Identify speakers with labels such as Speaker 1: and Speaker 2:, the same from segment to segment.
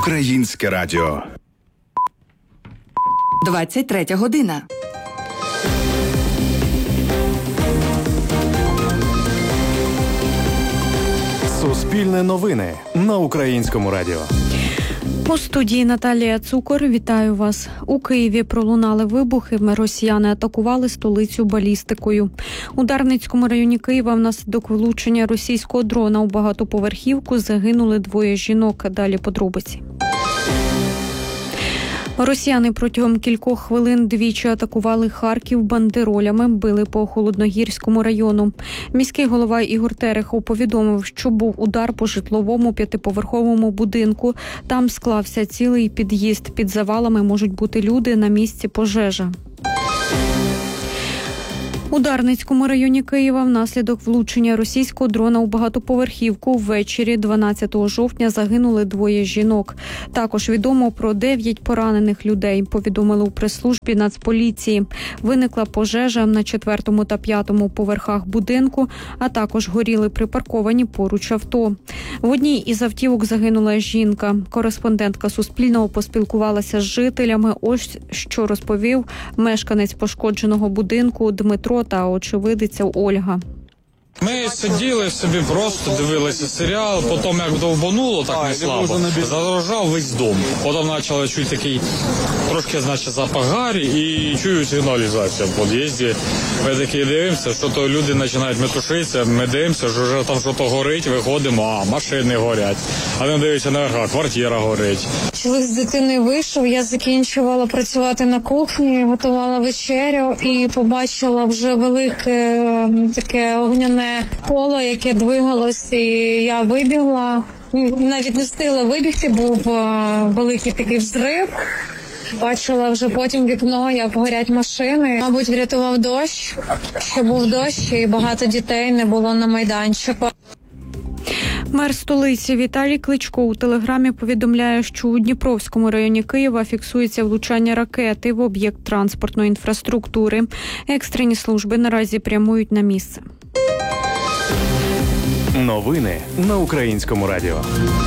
Speaker 1: Українське радіо.
Speaker 2: 23 година.
Speaker 3: Суспільне новини на Українському радіо.
Speaker 4: У студії Наталія Цукор. Вітаю вас. У Києві пролунали вибухи. Росіяни атакували столицю балістикою. У Дарницькому районі Києва внаслідок влучення російського дрона у багатоповерхівку загинули 2 жінок. Далі подробиці. Росіяни протягом кількох хвилин двічі атакували Харків бандеролями, били по Холодногірському району. Міський голова Ігор Терехов повідомив, що був удар по житловому 5-поверховому будинку. Там склався цілий під'їзд. Під завалами можуть бути люди, на місці пожежа. У Дарницькому районі Києва внаслідок влучення російського дрона у багатоповерхівку ввечері 12 жовтня загинули 2 жінок. Також відомо про 9 поранених людей, повідомили у прес-службі Нацполіції. Виникла пожежа на 4 та 5 поверхах будинку, а також горіли припарковані поруч авто. В одній із автівок загинула жінка. Кореспондентка Суспільного поспілкувалася з жителями. Ось що розповів мешканець пошкодженого будинку Дмитро та очевидиця Ольга.
Speaker 5: Ми сиділи собі, просто дивилися серіал, потім як довбануло так не слабо, задрожав весь дом. Потім почали чути такий трошки, запах гарі і чую сигналізацію в під'їзді. Ми такі дивимося, що то люди починають метушитися, ми дивимося, що вже там щось горить, виходимо, а машини горять. А не дивимося наверх, квартира горить.
Speaker 6: Чоловік з дитиною вийшов, я закінчувала працювати на кухні, готувала вечерю і побачила вже велике таке огняне поле, яке двигалось, і я вибігла. Навіть не встигла вибігти, був великий такий взрив. Бачила вже потім вікно, як горять машини. Мабуть, врятував дощ, що був дощ, і багато дітей не було на майданчику.
Speaker 4: Мер столиці Віталій Кличко у телеграмі повідомляє, що у Дніпровському районі Києва фіксується влучання ракети в об'єкт транспортної інфраструктури. Екстрені служби наразі прямують на місце.
Speaker 3: Новини на Українському радіо.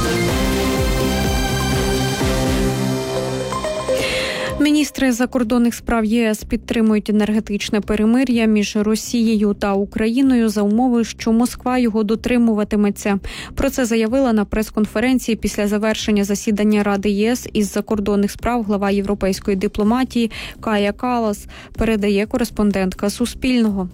Speaker 4: Міністри закордонних справ ЄС підтримують енергетичне перемир'я між Росією та Україною за умови, що Москва його дотримуватиметься. Про це заявила на прес-конференції після завершення засідання Ради ЄС із закордонних справ глава європейської дипломатії Кая Каллас, передає кореспондентка Суспільного.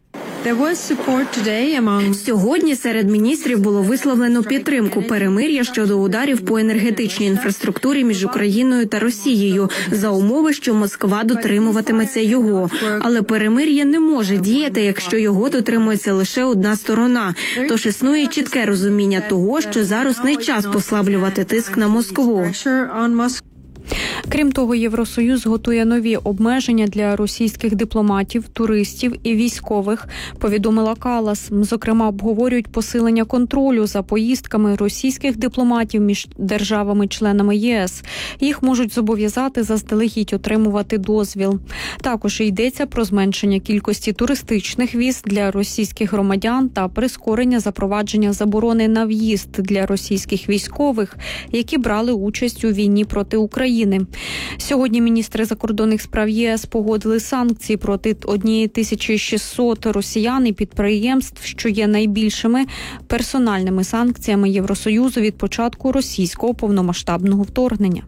Speaker 7: Сьогодні серед міністрів було висловлено підтримку перемир'я щодо ударів по енергетичній інфраструктурі між Україною та Росією за умови, що Москва дотримуватиметься його. Але перемир'я не може діяти, якщо його дотримується лише одна сторона. Тож існує чітке розуміння того, що зараз не час послаблювати тиск на Москву.
Speaker 4: Крім того, Євросоюз готує нові обмеження для російських дипломатів, туристів і військових, повідомила Каллас. Зокрема, обговорюють посилення контролю за поїздками російських дипломатів між державами-членами ЄС. Їх можуть зобов'язати заздалегідь отримувати дозвіл. Також йдеться про зменшення кількості туристичних віз для російських громадян та прискорення запровадження заборони на в'їзд для російських військових, які брали участь у війні проти України. Сьогодні міністри закордонних справ ЄС погодили санкції проти 1600 росіян і підприємств, що є найбільшими персональними санкціями Євросоюзу від початку російського повномасштабного вторгнення.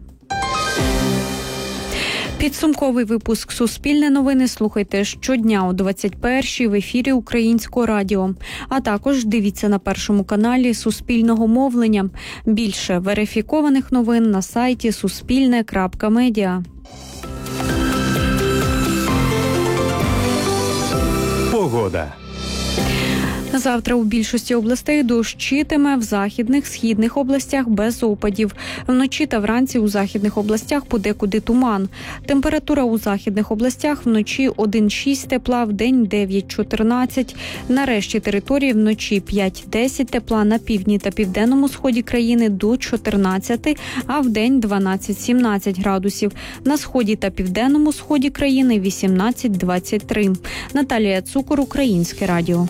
Speaker 4: Підсумковий випуск «Суспільне новини» слухайте щодня о 21-й в ефірі Українського радіо. А також дивіться на Першому каналі Суспільного мовлення. Більше верифікованих новин на сайті suspilne.media.
Speaker 3: Погода.
Speaker 4: Завтра у більшості областей дощитиме, в західних, східних областях без опадів. Вночі та вранці у західних областях подекуди туман. Температура у західних областях вночі 1,6 тепла, вдень 9-14. На решті території вночі 5-10 тепла, на півдні та південному сході країни до 14, а вдень 12-17 градусів. На сході та південному сході країни 18-23. Наталія Цукор, Українське радіо.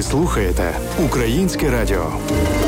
Speaker 3: слухаєте Українське радіо.